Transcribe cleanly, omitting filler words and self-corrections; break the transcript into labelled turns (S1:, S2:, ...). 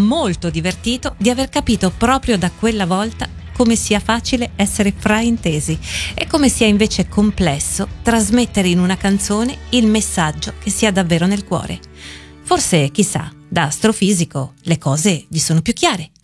S1: molto divertito di aver capito proprio da quella volta come sia facile essere fraintesi e come sia invece complesso trasmettere in una canzone il messaggio che sia davvero nel cuore. Forse, chissà, da astrofisico le cose gli sono più chiare.